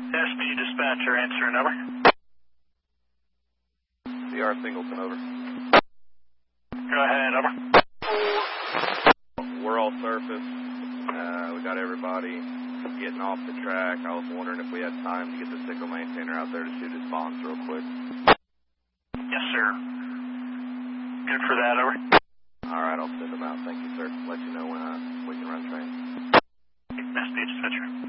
SP dispatcher, answering over. CR Singleton, over. Go ahead, over. We're all surface. We got everybody getting off the track. I was wondering if we had time to get the signal maintainer out there to shoot his bonds real quick. Yes, sir. Good for that, over. All right, I'll send them out. Thank you, sir. Let you know when we can run trains. SP dispatcher.